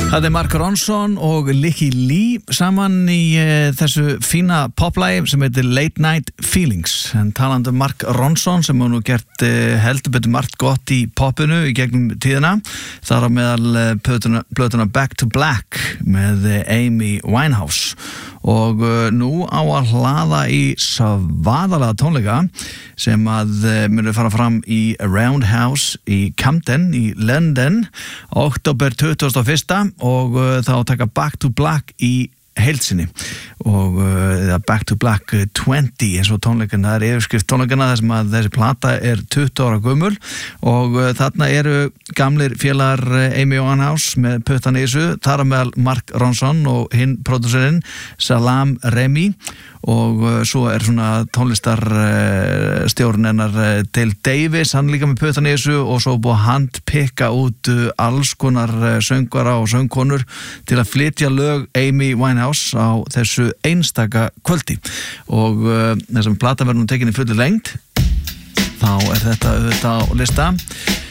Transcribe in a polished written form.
Það Mark Ronson og Lykke Li saman í þessu fína poplægi sem heitir Late Night Feelings. En talandi Mark Ronson sem hefur nú gert heldur betur margt gott í popinu í gegnum tíðina. Þar á meðal plötuna Back to Black með Amy Winehouse. Og nú á að hlaða í svaðalega tónleika sem að munu fara fram í Roundhouse í Camden í London október 21. og þá taka Back to Black í heilsinni og Back to Black 20 eins og tónleikana, það yfirskrift tónleikana þar sem að þessi plata 20 ára gömul og þarna eru gamlir félagar Amy Winehouse með puttan í þessu, þar á meðal Mark Ronson og hinn pródúserinn Salam Remy og svo svona tónlistarstjórinn hennar Dale Davis, hann líka með puttan í þessu og svo búið að handpikka út alls konar söngvara og söngkonur til að flytja lög Amy Winehouse á þessu einstaka kvöldi og þessum platan verður nú tekin í fullu lengd þá þetta auðvitað á lista